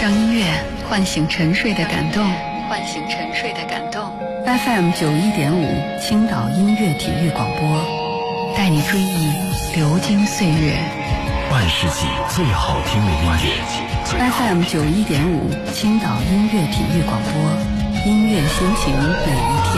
让音乐唤醒沉睡的感动。FM 91.5青岛音乐体育广播，带你追忆流金岁月， 半世纪最好听的音乐。 FM 91.5青岛音乐体育广播，音乐心情每一天。